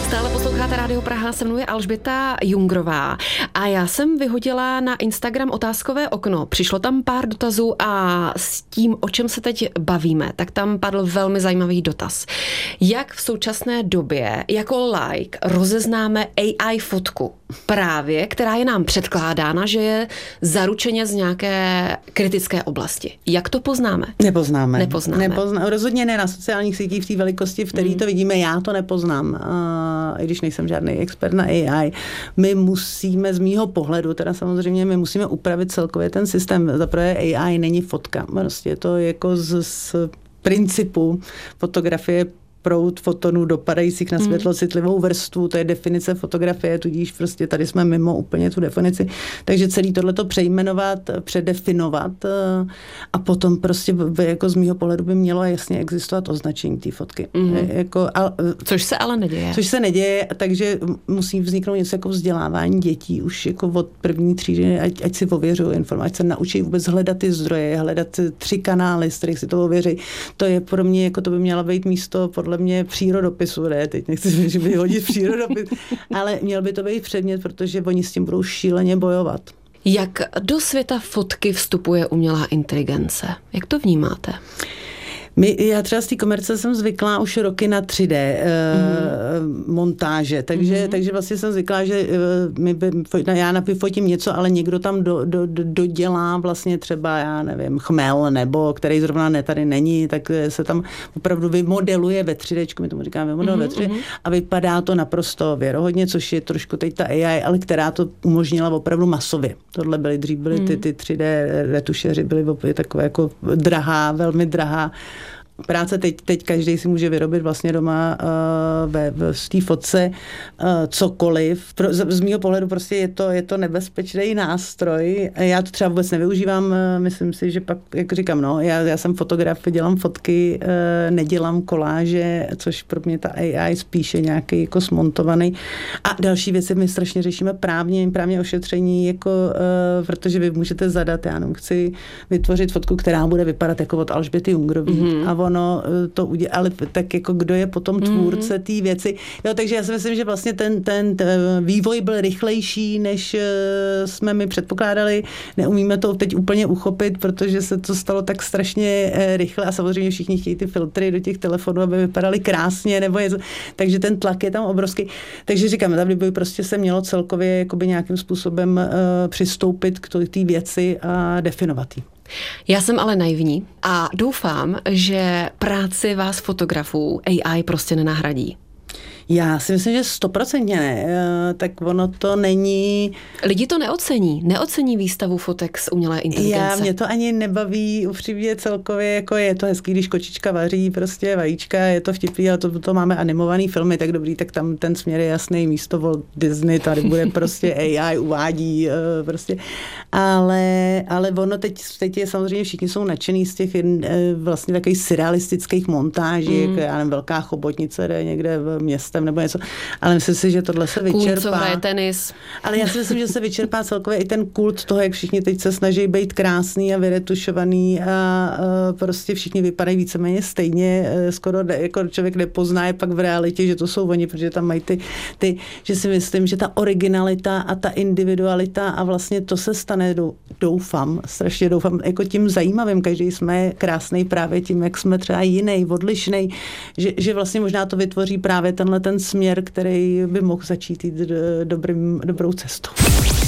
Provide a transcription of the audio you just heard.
Stále posloucháte Rádio Praha, se mnou je Alžběta Jungrová a já jsem vyhodila na Instagram otázkové okno. Přišlo tam pár dotazů a s tím, o čem se teď bavíme, tak tam padl velmi zajímavý dotaz. Jak v současné době jako like rozeznáme AI fotku právě, která je nám předkládána, že je zaručeně z nějaké kritické oblasti? Jak to poznáme? Nepoznáme. Rozhodně ne na sociálních sítích v té velikosti, v které to vidíme, já to nepoznám. I když nejsem žádný expert na AI. My musíme z mýho pohledu, teda samozřejmě my musíme upravit celkově ten systém. Zaprvé AI není fotka. Prostě to jako z principu fotografie proud fotonů dopadajících na světlocitlivou vrstvu, to je definice fotografie, tudíž prostě tady jsme mimo úplně tu definici. Takže celý tohleto přejmenovat, předefinovat a potom prostě jako z mýho pohledu by mělo jasně existovat označení té fotky. Což se ale neděje. Což se neděje, takže musí vzniknout něco jako vzdělávání dětí už jako od první třídy, ať si ověřují informace, se naučí vůbec hledat ty zdroje, hledat 3 kanály, z kterých si to ověří. To je pro mě, jako to by měla být místo podle mě přírodopisu, ne, teď nechci vyhodit přírodopis, ale měl by to být předmět, protože oni s tím budou šíleně bojovat. Jak do světa fotky vstupuje umělá inteligence? Jak to vnímáte? Já třeba z té komerce jsem zvyklá už roky na 3D montáže, takže vlastně jsem zvyklá, že já vyfotím něco, ale někdo tam dodělá vlastně třeba, já nevím, chmel, nebo který zrovna tady není, tak se tam opravdu vymodeluje ve 3D, my tomu říkáme vymodeluje ve 3D a vypadá to naprosto věrohodně, což je trošku teď ta AI, ale která to umožnila opravdu masově. Tohle dřív byly ty 3D retušeři, byly takové jako drahá, velmi drahá práce. Teď každý si může vyrobit vlastně doma v té fotce cokoliv. Z mýho pohledu prostě je to nebezpečný nástroj. Já to třeba vůbec nevyužívám. Myslím si, že pak, jak říkám, já jsem fotograf, dělám fotky, nedělám koláže, což pro mě ta AI spíše nějaký jako smontovaný. A další věci my strašně řešíme právně ošetření, jako, protože vy můžete zadat, já nevím, chci vytvořit fotku, která bude vypadat jako od Alžběty Jungrový. A ono to udělá, ale tak jako kdo je potom tvůrce té věci. Jo, takže já si myslím, že vlastně ten vývoj byl rychlejší, než jsme my předpokládali. Neumíme to teď úplně uchopit, protože se to stalo tak strašně rychle a samozřejmě všichni chtějí ty filtry do těch telefonů, aby vypadaly krásně, nebo něco. Takže ten tlak je tam obrovský. Takže říkám, tam by prostě se mělo celkově jakoby nějakým způsobem přistoupit k té věci a definovat ji. Já jsem ale naivní a doufám, že práci vás fotografů AI prostě nenahradí. Já si myslím, že 100% ne. Tak ono to není... Lidi to neocení výstavu fotek z umělé inteligence. Mě to ani nebaví upřímně celkově, jako je to hezký, když kočička vaří prostě vajíčka, je to vtipný, ale to máme animovaný filmy, tak dobrý, tak tam ten směr je jasný, místo Walt Disney, tady bude prostě AI uvádí prostě. Ale ono teď je samozřejmě všichni jsou nadšený z těch vlastně takových surrealistických montáží, jako já nevím, velká chobotnice jde někde v městě nebo něco, ale myslím si, že tohle se vyčerpá. Co hraje tenis. Ale já si myslím, že se vyčerpá celkově i ten kult toho, jak všichni teď se snaží být krásný a vyretušovaný a prostě všichni vypadají víceméně stejně, skoro jako člověk nepozná je pak v realitě, že to jsou oni, protože tam mají ty že si myslím, že ta originalita a ta individualita a vlastně to se stane, strašně doufám, jako tím zajímavým, každý jsme krásný právě tím, jak jsme třeba jiný, odlišný, že vlastně možná to vytvoří právě ten směr, který by mohl začít jít dobrou cestou.